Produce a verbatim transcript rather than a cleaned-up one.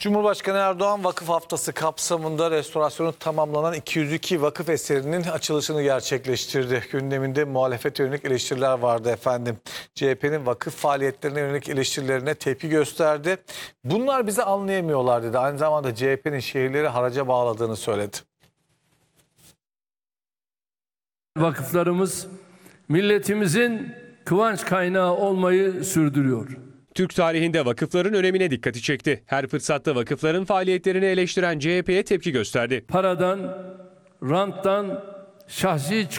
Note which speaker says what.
Speaker 1: Cumhurbaşkanı Erdoğan Vakıf Haftası kapsamında restorasyonu tamamlanan iki yüz iki vakıf eserinin açılışını gerçekleştirdi. Gündeminde muhalefete yönelik eleştiriler vardı efendim. C H P'nin vakıf faaliyetlerine yönelik eleştirilerine tepki gösterdi. Bunlar bizi anlayamıyorlar dedi. Aynı zamanda C H P'nin şehirleri haraca bağladığını söyledi.
Speaker 2: Vakıflarımız milletimizin kıvanç kaynağı olmayı sürdürüyor.
Speaker 3: Türk tarihinde vakıfların önemine dikkati çekti. Her fırsatta vakıfların faaliyetlerini eleştiren C H P'ye tepki gösterdi.
Speaker 2: Paradan, ranttan, şahsi